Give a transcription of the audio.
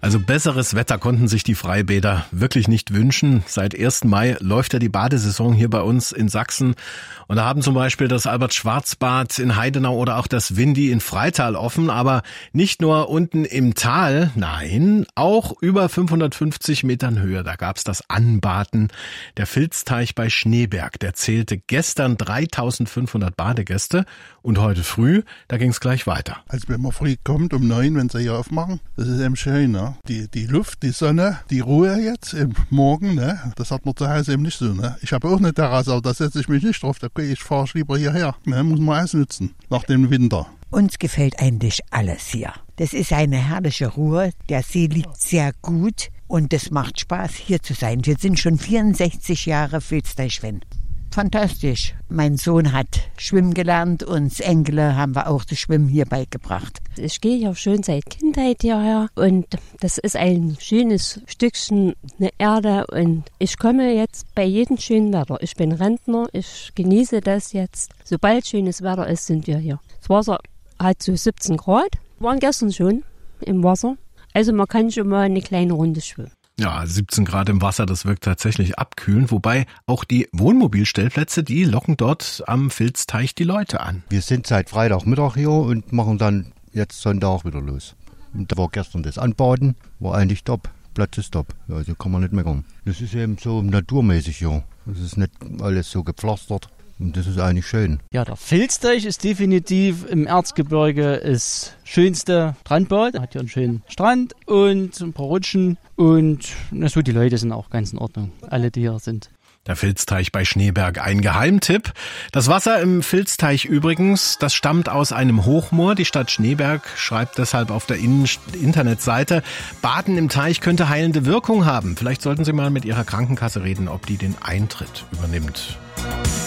Also besseres Wetter konnten sich die Freibäder wirklich nicht wünschen. Seit 1. Mai läuft ja die Badesaison hier bei uns in Sachsen. Und da haben zum Beispiel das Albert-Schwarz-Bad in Heidenau oder auch das Windy in Freital offen. Aber nicht nur unten im Tal, nein, auch über 550 Metern Höhe. Da gab's das Anbaden. Der Filzteich bei Schneeberg, der zählte gestern 3500 Badegäste. Und heute früh, da ging's gleich weiter. Also wenn man früh kommt, um 9, wenn sie hier aufmachen, das ist eben schön, ne? Die Luft, die Sonne, die Ruhe jetzt im Morgen, ne? Das hat man zu Hause eben nicht so, ne? Ich habe auch eine Terrasse, aber da setze ich mich nicht drauf. Ich fahre lieber hierher, ne? Muss man ausnutzen, nach dem Winter. Uns gefällt eigentlich alles hier. Das ist eine herrliche Ruhe, der See liegt sehr gut und es macht Spaß, hier zu sein. Wir sind schon 64 Jahre Filzteich-Fan. Fantastisch. Mein Sohn hat schwimmen gelernt und das Enkel haben wir auch das Schwimmen hier beigebracht. Ich gehe ja schon seit Kindheit hierher und das ist ein schönes Stückchen eine Erde und ich komme jetzt bei jedem schönen Wetter. Ich bin Rentner, ich genieße das jetzt. Sobald schönes Wetter ist, sind wir hier. Das Wasser hat so 17 Grad, waren gestern schon im Wasser. Also man kann schon mal eine kleine Runde schwimmen. Ja, 17 Grad im Wasser, das wirkt tatsächlich abkühlend, wobei auch die Wohnmobilstellplätze, die locken dort am Filzteich die Leute an. Wir sind seit Freitagmittag hier und machen dann jetzt Sonntag wieder los. Und da war gestern das Anbaden, war eigentlich top, Platz ist top, also kann man nicht meckern. Das ist eben so naturmäßig hier, das ist nicht alles so gepflastert. Und das ist eigentlich schön. Ja, der Filzteich ist definitiv im Erzgebirge das schönste Strandbad. Hat hier einen schönen Strand und ein paar Rutschen. Und so die Leute sind auch ganz in Ordnung. Alle, die hier sind. Der Filzteich bei Schneeberg, ein Geheimtipp. Das Wasser im Filzteich übrigens, das stammt aus einem Hochmoor. Die Stadt Schneeberg schreibt deshalb auf der Internetseite, Baden im Teich könnte heilende Wirkung haben. Vielleicht sollten Sie mal mit Ihrer Krankenkasse reden, ob die den Eintritt übernimmt.